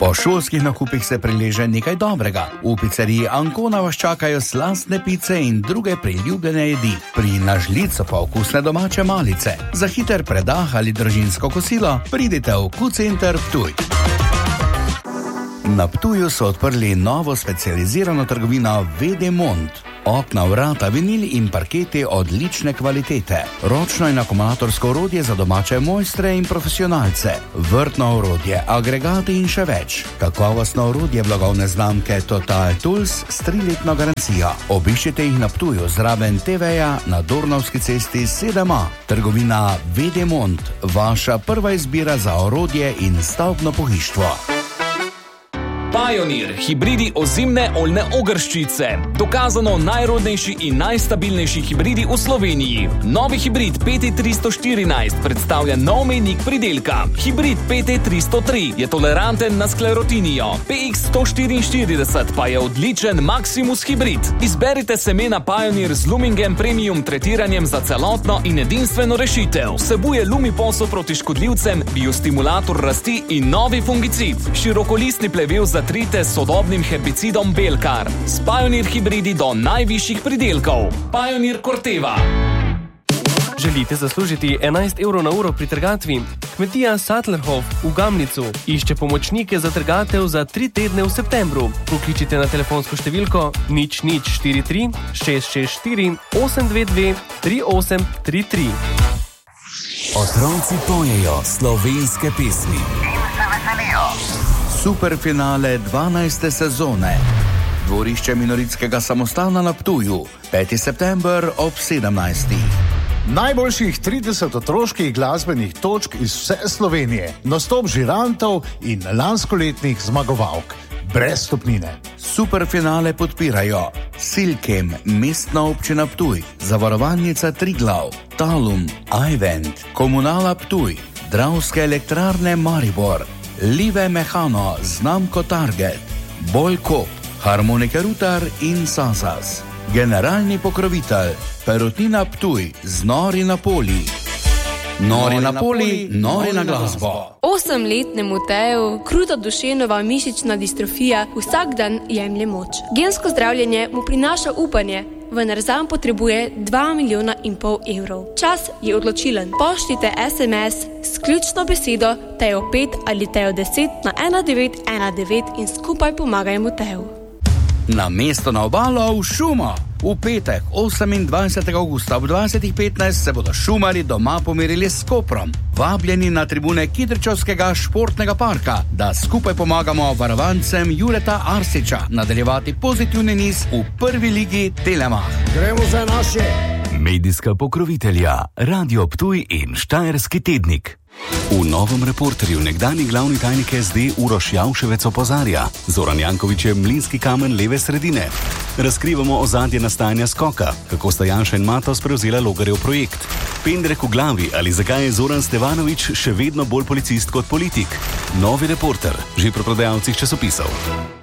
Po šolskih nakupih se prileže nekaj dobrega. V pizzeriji Ancona vas čakajo slastne pice in druge priljubljene jedi. Pri nažlico pa okusne domače malice. Za hiter predah ali družinsko kosilo pridite v Q-Center Ptuj. Na Ptuju so odprli novo specializirano trgovino Vedemont. Okna, vrata, vinil in parketi odlične kvalitete. Ročno in akumulatorsko orodje za domače mojstre in profesionalce. Vrtno orodje, agregati in še več. Kakovostno orodje blagovne znamke Total Tools s 3-letno garancijo. Obiščite jih na Ptuju zraven TV-ja na Dornovski cesti 7A. Trgovina Vedemont, vaša prva izbira za orodje in stavbno pohištvo. Pioneer, hibridi ozimne oljne ogrščice. Dokazano najrodnejši in najstabilnejši hibridi v Sloveniji. Novi hibrid PT314 predstavlja nov mejnik pridelka. Hibrid PT303 je toleranten na sklerotinijo. PX144 pa je odličen Maximus hibrid. Izberite semena Pioneer z Lumingen premium tretiranjem za celotno in edinstveno rešitev. Vsebuje Lumiposo proti škodljivcem, biostimulator rasti in novi fungicid. Širokolistni plevel za trite s sodobnim herbicidom Belkar. S Pioneer hibridi do najvišjih pridelkov. Pioneer Corteva. Želite zaslužiti 11 € na uro pri trgatvi? Kmetija Sattlerhof v Gamnicu išče pomočnike za trgatev za 3 tedne v septembru. Pokličite na telefonsko številko 0043 664 822 3833. Otroci pojejo slovenske pesmi in se veselijo. Superfinale 12. sezone. Dvorišče Minoritskega samostana na Ptuju. 5. september ob 17. Najboljših 30 otroških glasbenih točk iz vse Slovenije. Nastop žirantov in lanskoletnih zmagovalk. Brez stopnine. Superfinale podpirajo Silkem, Mestna občina Ptuj, Zavarovalnica Triglav, Talum, iVent, Komunala Ptuj, Dravske elektrarne Maribor, Live Mehano, znamko Target, Bolkop, Harmonike Rutar in Sasas. Generalni pokrovitelj Perutnina Ptuj z Nori na Poli. Nori na Poli, nori na glasbo. 8-letnemu Teju kruta dušenova mišična distrofija vsak dan jemlje moč. Gensko zdravljenje mu prinaša upanje, vendar zanj potrebuje 2,5 milijona evrov. Čas je odločilen. Pošljite SMS s ključno besedo Tejo 5 ali Tejo 10 na 1919 in skupaj pomagajmo Teju. Na mesto na obalo v šumo. V petek, 28. augusta ob 20:15 se bodo šumarji doma pomerili s Koprom. Vabljeni na tribune Kidričevskega športnega parka, da skupaj pomagamo varovancem Jureta Arsiča nadaljevati pozitivni niz v prvi ligi Telemach. Gremo za naše! Medijska pokrovitelja Radio Ptuj in Štajerski tednik. V novem Reporterju nekdanji glavni tajnik SD Uroš Javševec opozarja, Zoran Janković je mlinski kamen leve sredine. Razkrivamo ozadje nastajanja skoka, kako sta Janša in Matos prevzela Logarjev projekt. Pendrek v glavi ali zakaj je Zoran Stevanović še vedno bolj policist kot politik. Novi Reporter, že pri prodajalcih časopisov.